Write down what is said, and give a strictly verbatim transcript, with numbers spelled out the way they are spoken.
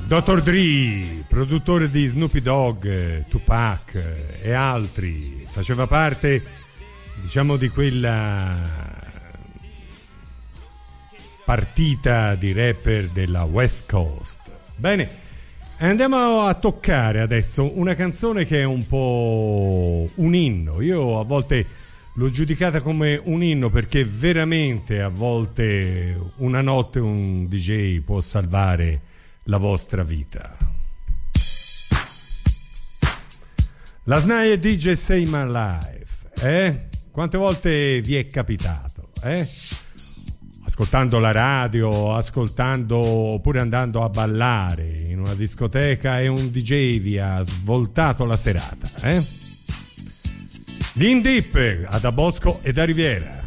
dottor Dre, produttore di Snoopy Dogg, Tupac e altri, faceva parte, diciamo, di quella partita di rapper della West Coast. Bene, andiamo a toccare adesso una canzone che è un po' un inno. Io a volte l'ho giudicata come un inno perché veramente a volte una notte un D J può salvare la vostra vita. Last Night a D J Saved My Life, eh? Quante volte vi è capitato, eh? Ascoltando la radio, ascoltando oppure andando a ballare in una discoteca e un D J vi ha svoltato la serata, eh? Gli In Deep, da Bosco e da Riviera.